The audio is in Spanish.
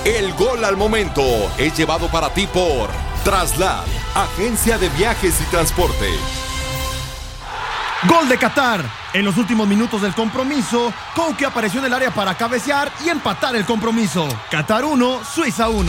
El gol al momento es llevado para ti por Traslad, agencia de viajes y transporte. Gol de Qatar. En los últimos minutos del compromiso, Koke apareció en el área para cabecear y empatar el compromiso. Qatar 1, Suiza 1.